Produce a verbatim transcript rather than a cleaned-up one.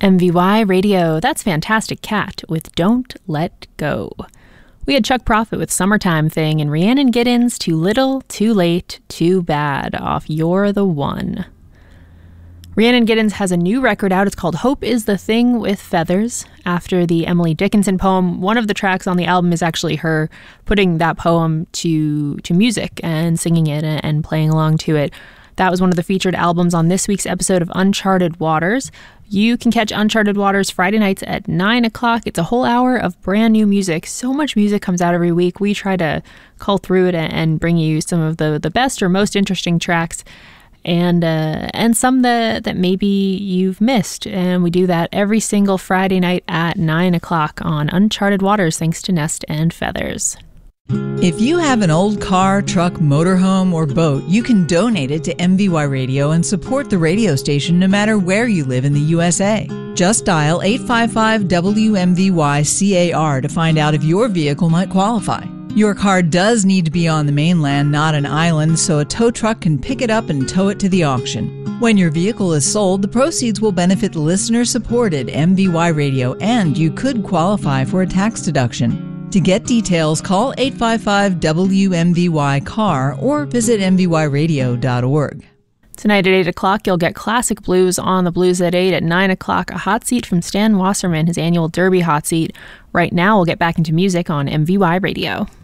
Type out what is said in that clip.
M V Y Radio, that's Fantastic Cat with Don't Let Go. We had Chuck Prophet with Summertime Thing and Rhiannon Giddens, Too Little, Too Late, Too Bad off You're the One. Rhiannon Giddens has a new record out. It's called Hope is the Thing with Feathers, after the Emily Dickinson poem. One of the tracks on the album is actually her putting that poem to to music and singing it and playing along to it. That was one of the featured albums on this week's episode of Uncharted Waters. You can catch Uncharted Waters Friday nights at nine o'clock. It's a whole hour of brand new music. So much music comes out every week. We try to cull through it and bring you some of the, the best or most interesting tracks, and uh, and some that, that maybe you've missed. And we do that every single Friday night at nine o'clock on Uncharted Waters, thanks to Nest and Feathers. If you have an old car, truck, motorhome, or boat, you can donate it to M V Y Radio and support the radio station no matter where you live in the U S A. Just dial eight five five W M V Y C A R to find out if your vehicle might qualify. Your car does need to be on the mainland, not an island, so a tow truck can pick it up and tow it to the auction. When your vehicle is sold, the proceeds will benefit listener-supported M V Y Radio, and you could qualify for a tax deduction. To get details, call eight five five W M V Y C A R or visit M V Y radio dot org. Tonight at eight o'clock, you'll get Classic Blues on the Blues at eight. At nine o'clock, a hot seat from Stan Wasserman, his annual Derby hot seat. Right now, we'll get back into music on M V Y Radio.